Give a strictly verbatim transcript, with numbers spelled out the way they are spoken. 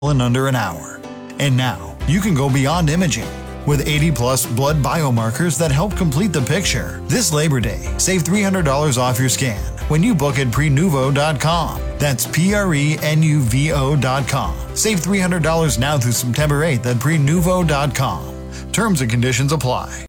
in under an hour. And now, you can go beyond imaging. With eighty plus blood biomarkers that help complete the picture. This Labor Day, save three hundred dollars off your scan when you book at prenuvo dot com. That's P R E N U V O dot com. Save three hundred dollars now through September eighth at prenuvo dot com. Terms and conditions apply.